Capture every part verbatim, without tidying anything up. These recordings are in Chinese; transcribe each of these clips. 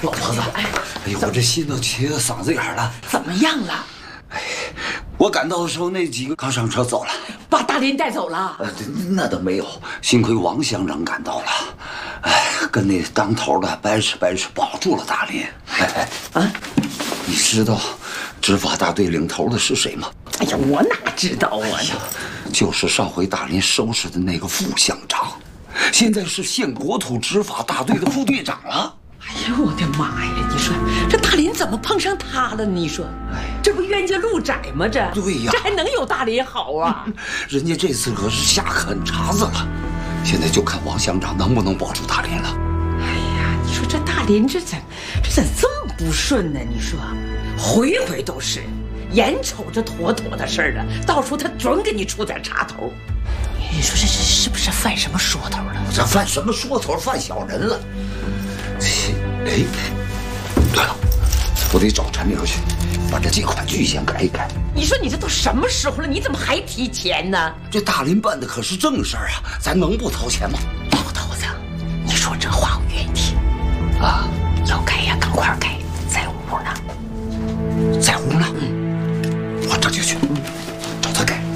老婆子，哎呦，我这心都提到嗓子眼了。 怎么样了？ 哎，我赶到的时候，那几个刚上车走了， 把大林带走了。 呃，那倒没有，幸亏王乡长赶到了，哎，跟那当头的掰扯掰扯，保住了大林。哎哎啊，你知道执法大队领头的是谁吗？ 哎呀，我哪知道啊！ 哎呀，就是上回大林收拾的那个副乡长，现在是县国土执法大队的副队长了。 哎呦，我的妈呀！你说这大林怎么碰上他了？你说，这不冤家路窄吗？这对呀， 这还能有大林好啊？ 人家这次可是下狠茬子了，现在就看王乡长能不能保住大林了。 哎呀，你说这大林这怎这怎这么不顺呢？你说，回回都是，眼瞅着妥妥的事儿了，到时候他准给你出点插头。你说这这是不是犯什么说头了？ 这犯什么说头？犯小人了。哎，对了，我得找陈明去，把这借款据先改一改。 你说你这都什么时候了，你怎么还提钱呢？ 这大林办的可是正事儿啊，咱能不掏钱吗？ 老头子，你说这话我愿意听啊，要改呀，赶快改，在屋呢， 在屋呢。嗯，我这就去，找他改。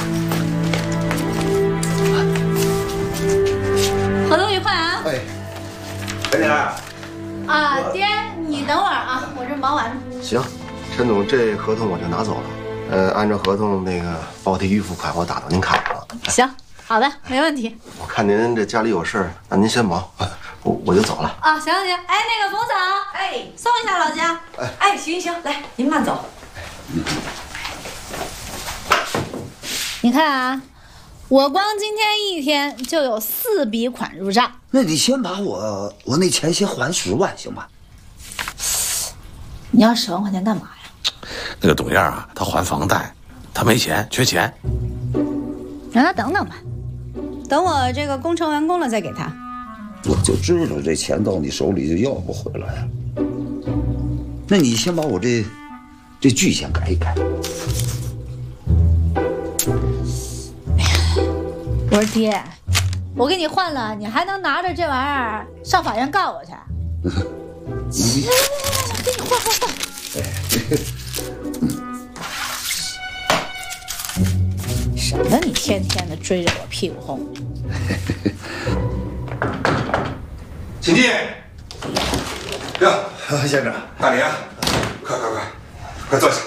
合同愉快啊！ 哎，陈姐。 啊，爹，你等会儿啊，我这忙完了。 行，陈总，这合同我就拿走了。呃，按照合同那个包提预付款，我打到您卡上了。 行，好的，没问题。 我看您这家里有事儿，那您先忙，我我就走了。 啊，行行，哎，那个冯嫂，哎，送一下老家。 哎哎，行行，来，您慢走。 你看啊。我光今天一天就有四笔款入账， 那你先把我我那钱先还十万行吗？ 你要十万块钱干嘛呀？ 那个董燕啊，他还房贷，他没钱，缺钱。 让他等等吧，等我这个工程完工了再给他。 我就知道这钱到你手里就要不回来了。那你先把我这这据先改一改。 我说爹，我给你换了，你还能拿着这玩意儿上法院告我去？行行行行，给你换换换。什么？你天天的追着我屁股轰？ 请进。哟，先生，大林啊，快快快，快坐下。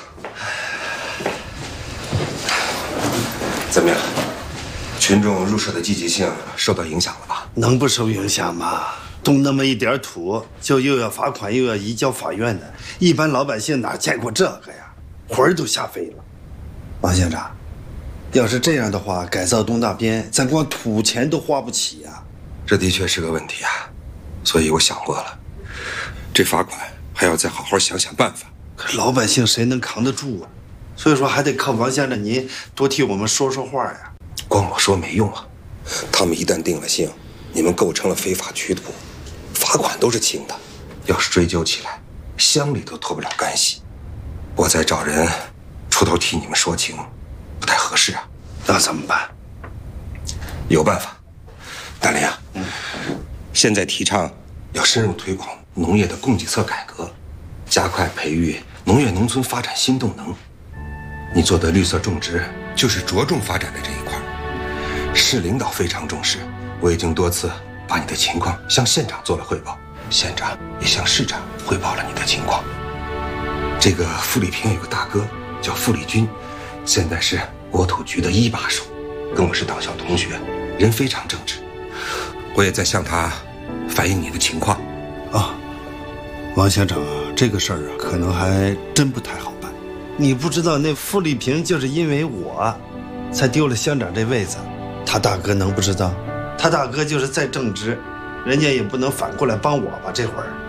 怎么样？群众入社的积极性受到影响了吧？ 能不受影响吗？动那么一点土，就又要罚款又要移交法院的，一般老百姓哪见过这个呀？魂儿都吓飞了。王县长，要是这样的话，改造东大边，咱光土钱都花不起呀。 这的确是个问题啊，所以我想过了，这罚款还要再好好想想办法。 可老百姓谁能扛得住啊？所以说还得靠王县长您多替我们说说话呀。 光我说没用啊，他们一旦定了性，你们构成了非法取土，罚款都是轻的，要是追究起来，乡里都脱不了干系。我再找人出头替你们说情，不太合适啊。 那怎么办？ 有办法。大林啊，嗯，现在提倡要深入推广农业的供给侧改革，加快培育农业农村发展新动能。你做的绿色种植就是着重发展的这一块。市领导非常重视，我已经多次把你的情况向县长做了汇报，县长也向市长汇报了你的情况。这个傅立平有个大哥叫傅立军，现在是国土局的一把手，跟我是党校同学，人非常正直。我也在向他反映你的情况。 啊，王县长啊，这个事儿啊，可能还真不太好办。你不知道那傅立平就是因为我，才丢了乡长这位子。他大哥能不知道？他大哥就是再正直，人家也不能反过来帮我吧？这会儿。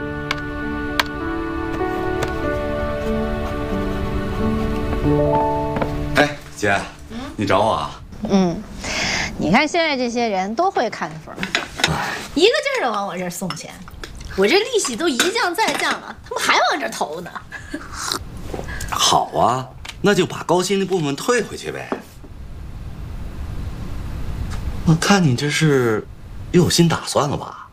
哎，姐，嗯，你找我啊？ 嗯，你看现在这些人都会看风，一个劲儿的往我这儿送钱，我这利息都一降再降了，他们还往这儿投呢。 好啊，那就把高薪的部分退回去呗。我看你这是又有新打算了吧？